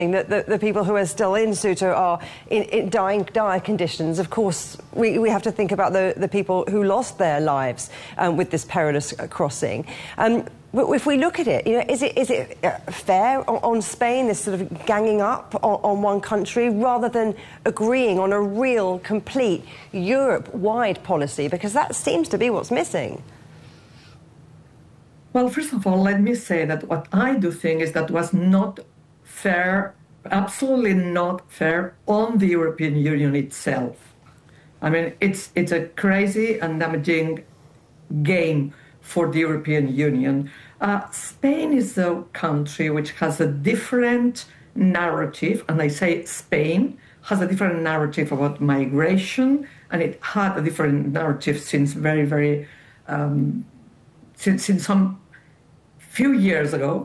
that the people who are still in Ceuta are in dire conditions. Of course, we have to think about the people who lost their lives with this perilous crossing. But if we look at it, is it fair on Spain, this sort of ganging up on one country, rather than agreeing on a real, complete, Europe-wide policy? Because that seems to be what's missing. Well, first of all, let me say that what I do think is that was not fair, absolutely not fair on the European Union itself. I mean, it's a crazy and damaging game for the European Union. Spain is a country which has a different narrative, and I say Spain has a different narrative about migration, and it had a different narrative since since some few years ago.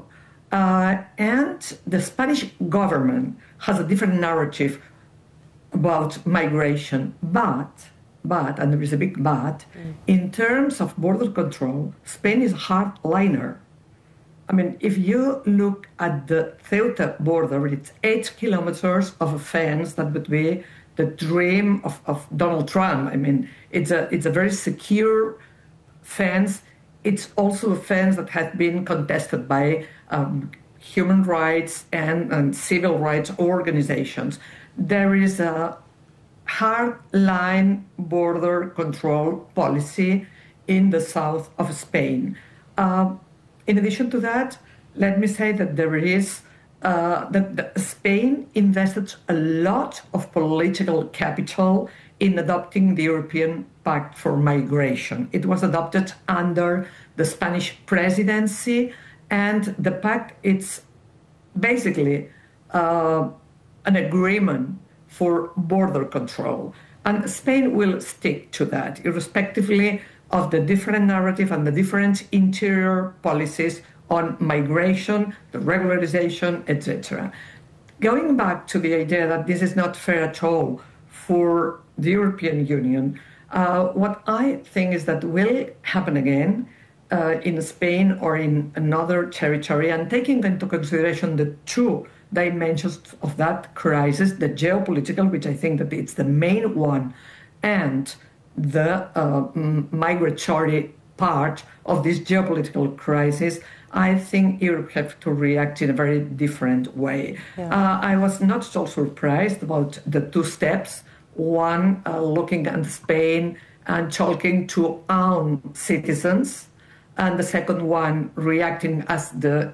And the Spanish government has a different narrative about migration. But, and there is a big but, in terms of border control, Spain is a hardliner. I mean, if you look at the Ceuta border, it's 8 kilometers of a fence that would be the dream of Donald Trump. I mean, it's a very secure fence. It's also a fence that has been contested by human rights and civil rights organizations. There is a hard-line border control policy in the south of Spain. In addition to that, let me say that there is that Spain invested a lot of political capital in adopting the European Pact for Migration. It was adopted under the Spanish presidency, and the pact, it's basically an agreement for border control. And Spain will stick to that, irrespectively of the different narrative and the different interior policies on migration, the regularization, etc. Going back to the idea that this is not fair at all for the European Union, what I think is that will happen again in Spain or in another territory, and taking into consideration the two dimensions of that crisis, the geopolitical, which I think that it's the main one, and the migratory part of this geopolitical crisis, I think Europe has to react in a very different way. Yeah. I was not so surprised about the two steps. One, looking at Spain and talking to own citizens, and the second one reacting as the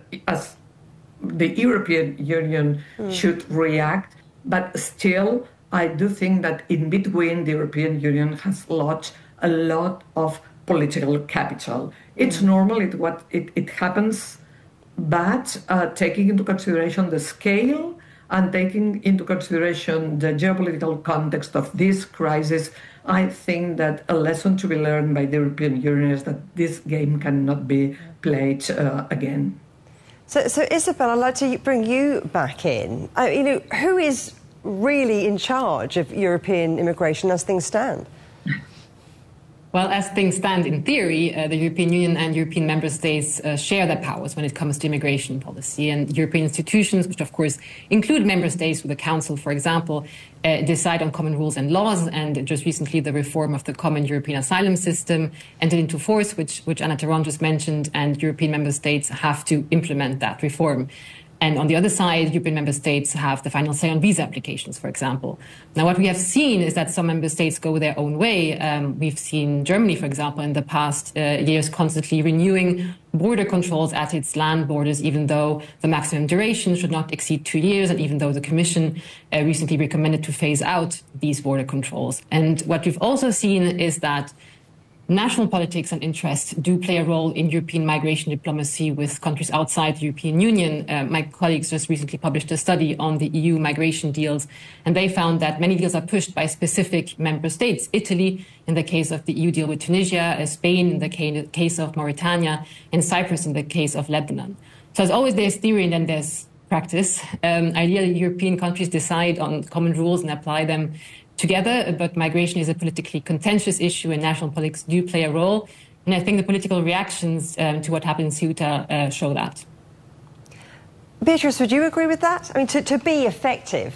European Union should react. But still, I do think that in between, the European Union has lost a lot of political capital. It's normal, it happens, but taking into consideration the scale and taking into consideration the geopolitical context of this crisis, I think that a lesson to be learned by the European Union is that this game cannot be played again. So Isabel, I'd like to bring you back in. Who is really in charge of European immigration as things stand? Well, as things stand in theory, the European Union and European member states share their powers when it comes to immigration policy. And European institutions, which of course include member states, with the Council, for example, decide on common rules and laws. And just recently, the reform of the common European asylum system entered into force, which Ana Terrón just mentioned, and European member states have to implement that reform. And on the other side, European member states have the final say on visa applications, for example. Now, what we have seen is that some member states go their own way. We've seen Germany, for example, in the past years constantly renewing border controls at its land borders, even though the maximum duration should not exceed 2 years, and even though the Commission recently recommended to phase out these border controls. And what we've also seen is that national politics and interests do play a role in European migration diplomacy with countries outside the European Union. My colleagues just recently published a study on the EU migration deals, and they found that many deals are pushed by specific member states. Italy, in the case of the EU deal with Tunisia, Spain in the case of Mauritania, and Cyprus in the case of Lebanon. So as always, there's theory and then there's practice. Ideally, European countries decide on common rules and apply them together, but migration is a politically contentious issue and national politics do play a role. And I think the political reactions to what happened in Ceuta show that. Beatrice, would you agree with that? I mean, to be effective,